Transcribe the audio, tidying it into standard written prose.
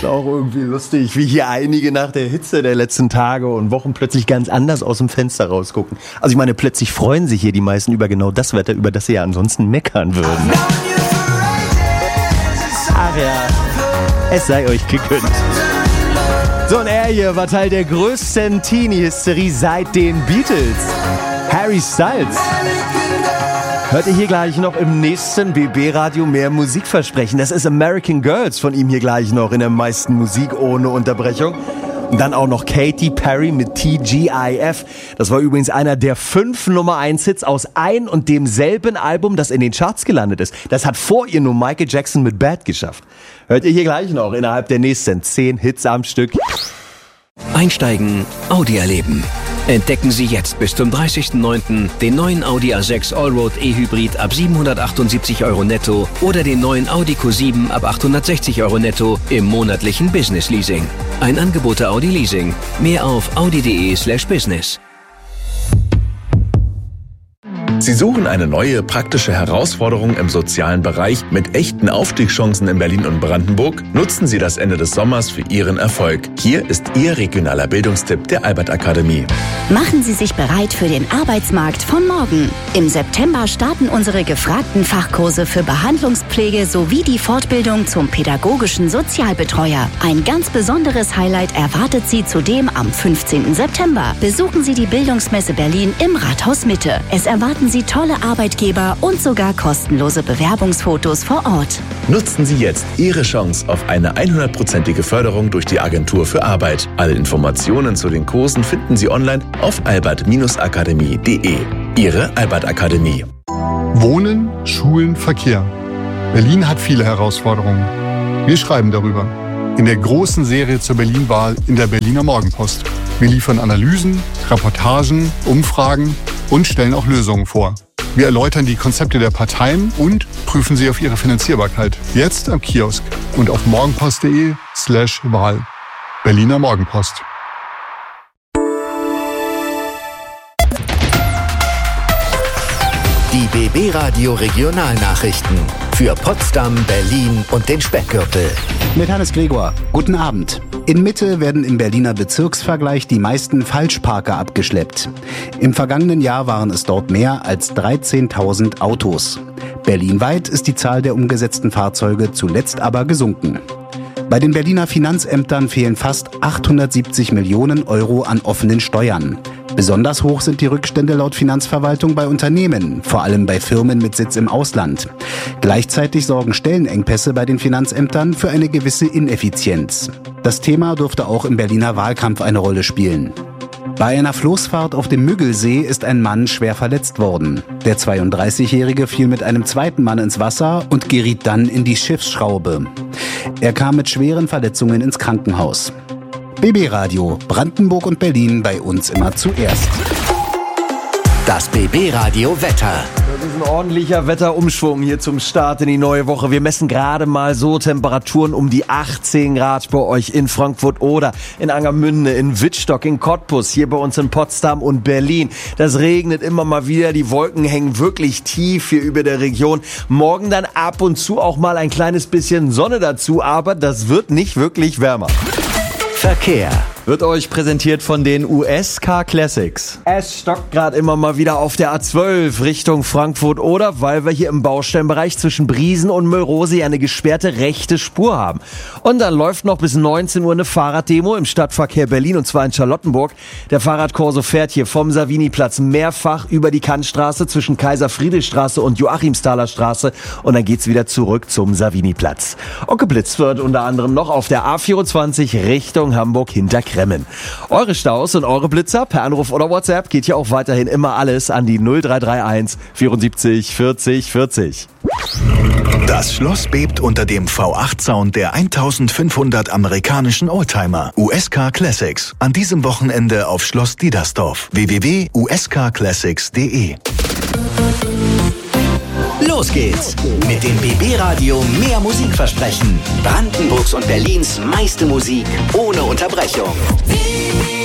auch irgendwie lustig, wie hier einige nach der Hitze der letzten Tage und Wochen plötzlich ganz anders aus dem Fenster rausgucken. Also ich meine, plötzlich freuen sich hier die meisten über genau das Wetter, über das sie ja ansonsten meckern würden. Ach ja, es sei euch gegönnt. So, und er hier war Teil der größten Teenie-Hysterie seit den Beatles. Harry Styles. Hört ihr hier gleich noch im nächsten BB-Radio mehr Musikversprechen. Das ist American Girls von ihm hier gleich noch in der meisten Musik ohne Unterbrechung. Und dann auch noch Katy Perry mit TGIF. Das war übrigens einer der 5 Nummer-1-Hits aus ein und demselben Album, das in den Charts gelandet ist. Das hat vor ihr nur Michael Jackson mit Bad geschafft. Hört ihr hier gleich noch innerhalb der nächsten 10 Hits am Stück. Einsteigen, Audi erleben. Entdecken Sie jetzt bis zum 30.09. den neuen Audi A6 Allroad E-Hybrid ab 778 € netto oder den neuen Audi Q7 ab 860 € netto im monatlichen Business Leasing. Ein Angebot der Audi Leasing. Mehr auf audi.de/business. Sie suchen eine neue, praktische Herausforderung im sozialen Bereich mit echten Aufstiegschancen in Berlin und Brandenburg? Nutzen Sie das Ende des Sommers für Ihren Erfolg. Hier ist Ihr regionaler Bildungstipp der Albert Akademie. Machen Sie sich bereit für den Arbeitsmarkt von morgen. Im September starten unsere gefragten Fachkurse für Behandlungspflege sowie die Fortbildung zum pädagogischen Sozialbetreuer. Ein ganz besonderes Highlight erwartet Sie zudem am 15. September. Besuchen Sie die Bildungsmesse Berlin im Rathaus Mitte. Es erwarten Sie tolle Arbeitgeber und sogar kostenlose Bewerbungsfotos vor Ort. Nutzen Sie jetzt Ihre Chance auf eine 100%ige Förderung durch die Agentur für Arbeit. Alle Informationen zu den Kursen finden Sie online auf albert-akademie.de. Ihre Albert Akademie. Wohnen, Schulen, Verkehr. Berlin hat viele Herausforderungen. Wir schreiben darüber. In der großen Serie zur Berlin-Wahl in der Berliner Morgenpost. Wir liefern Analysen, Reportagen, Umfragen und stellen auch Lösungen vor. Wir erläutern die Konzepte der Parteien und prüfen sie auf ihre Finanzierbarkeit. Jetzt am Kiosk und auf morgenpost.de/Wahl. Berliner Morgenpost. Die BB Radio Regionalnachrichten für Potsdam, Berlin und den Speckgürtel. Mit Hannes Gregor. Guten Abend. In Mitte werden im Berliner Bezirksvergleich die meisten Falschparker abgeschleppt. Im vergangenen Jahr waren es dort mehr als 13.000 Autos. Berlinweit ist die Zahl der umgesetzten Fahrzeuge zuletzt aber gesunken. Bei den Berliner Finanzämtern fehlen fast 870 Millionen € an offenen Steuern. Besonders hoch sind die Rückstände laut Finanzverwaltung bei Unternehmen, vor allem bei Firmen mit Sitz im Ausland. Gleichzeitig sorgen Stellenengpässe bei den Finanzämtern für eine gewisse Ineffizienz. Das Thema dürfte auch im Berliner Wahlkampf eine Rolle spielen. Bei einer Floßfahrt auf dem Müggelsee ist ein Mann schwer verletzt worden. Der 32-Jährige fiel mit einem zweiten Mann ins Wasser und geriet dann in die Schiffsschraube. Er kam mit schweren Verletzungen ins Krankenhaus. BB Radio, Brandenburg und Berlin bei uns immer zuerst. Das BB Radio Wetter. Das ist ein ordentlicher Wetterumschwung hier zum Start in die neue Woche. Wir messen gerade mal so Temperaturen um die 18 Grad bei euch in Frankfurt oder in Angermünde, in Wittstock, in Cottbus, hier bei uns in Potsdam und Berlin. Das regnet immer mal wieder, die Wolken hängen wirklich tief hier über der Region. Morgen dann ab und zu auch mal ein kleines bisschen Sonne dazu, aber das wird nicht wirklich wärmer. Verkehr. Wird euch präsentiert von den US-Car Classics. Es stockt gerade immer mal wieder auf der A12 Richtung Frankfurt oder weil wir hier im Baustellenbereich zwischen Briesen und Mölrose eine gesperrte rechte Spur haben. Und dann läuft noch bis 19 Uhr eine Fahrraddemo im Stadtverkehr Berlin und zwar in Charlottenburg. Der Fahrradkorso fährt hier vom Saviniplatz mehrfach über die Kantstraße zwischen Kaiser-Friedrich-Straße und Joachimsthaler Straße und dann geht's wieder zurück zum Saviniplatz. Und geblitzt wird unter anderem noch auf der A24 Richtung Hamburg hinter Kremmen. Eure Staus und eure Blitzer per Anruf oder WhatsApp geht hier auch weiterhin immer alles an die 0331 74 40 40. Das Schloss bebt unter dem V8-Sound der 1500 amerikanischen Oldtimer US-Car Classics. An diesem Wochenende auf Schloss Diedersdorf. www.uscarclassics.de. Los geht's mit dem BB Radio mehr Musikversprechen. Brandenburgs und Berlins meiste Musik ohne Unterbrechung.